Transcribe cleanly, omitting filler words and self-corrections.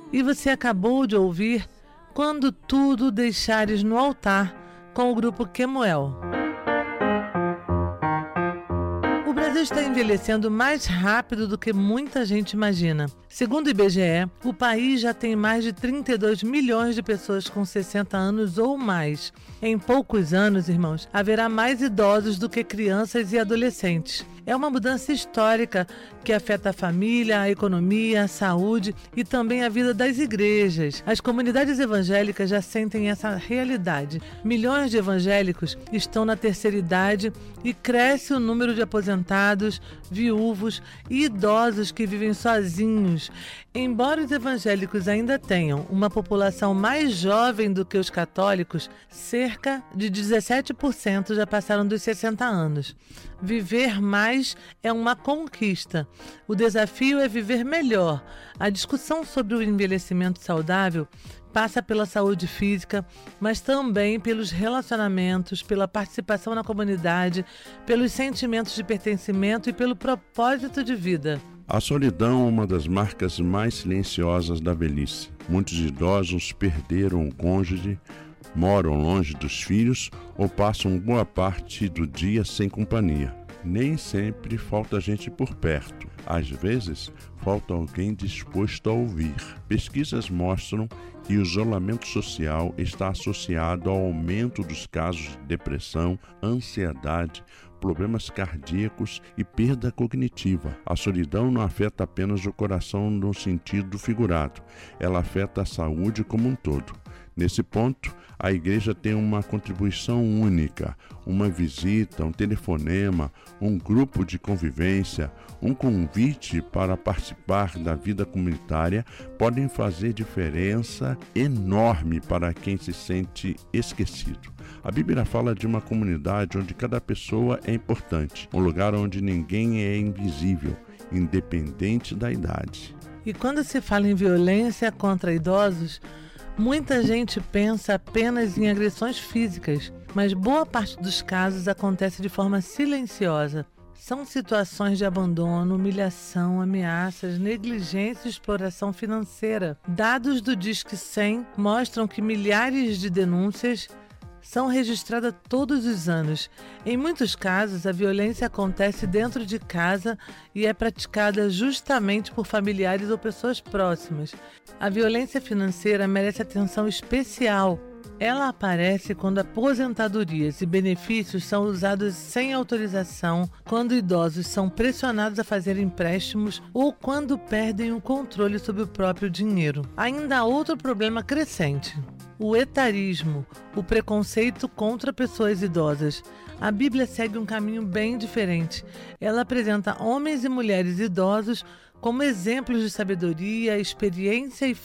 E você acabou de ouvir Quando Tudo Deixares no Altar, com o grupo Kemuel. O Brasil está envelhecendo mais rápido do que muita gente imagina. Segundo o IBGE, o país já tem mais de 32 milhões de pessoas com 60 anos ou mais. Em poucos anos, irmãos, haverá mais idosos do que crianças e adolescentes. É uma mudança histórica que afeta a família, a economia, a saúde e também a vida das igrejas. As comunidades evangélicas já sentem essa realidade. Milhões de evangélicos estão na terceira idade e cresce o número de aposentados, viúvos e idosos que vivem sozinhos. Embora os evangélicos ainda tenham uma população mais jovem do que os católicos, cerca de 17% já passaram dos 60 anos. Viver mais é uma conquista. O desafio é viver melhor. A discussão sobre o envelhecimento saudável passa pela saúde física, mas também pelos relacionamentos, pela participação na comunidade, pelos sentimentos de pertencimento e pelo propósito de vida. A solidão é uma das marcas mais silenciosas da velhice. Muitos idosos perderam o cônjuge, moram longe dos filhos ou passam boa parte do dia sem companhia. Nem sempre falta gente por perto. Às vezes, falta alguém disposto a ouvir. Pesquisas mostram que o isolamento social está associado ao aumento dos casos de depressão, ansiedade, problemas cardíacos e perda cognitiva. A solidão não afeta apenas o coração no sentido figurado, ela afeta a saúde como um todo. Nesse ponto, a igreja tem uma contribuição única, uma visita, um telefonema, um grupo de convivência, um convite para participar da vida comunitária podem fazer diferença enorme para quem se sente esquecido. A Bíblia fala de uma comunidade onde cada pessoa é importante, um lugar onde ninguém é invisível, independente da idade. E quando se fala em violência contra idosos, muita gente pensa apenas em agressões físicas, mas boa parte dos casos acontece de forma silenciosa. São situações de abandono, humilhação, ameaças, negligência e exploração financeira. Dados do Disque 100 mostram que milhares de denúncias são registradas todos os anos. Em muitos casos, a violência acontece dentro de casa e é praticada justamente por familiares ou pessoas próximas. A violência financeira merece atenção especial. Ela aparece quando aposentadorias e benefícios são usados sem autorização, quando idosos são pressionados a fazer empréstimos ou quando perdem o controle sobre o próprio dinheiro. Ainda há outro problema crescente: o etarismo, o preconceito contra pessoas idosas. A Bíblia segue um caminho bem diferente. Ela apresenta homens e mulheres idosos como exemplos de sabedoria, experiência e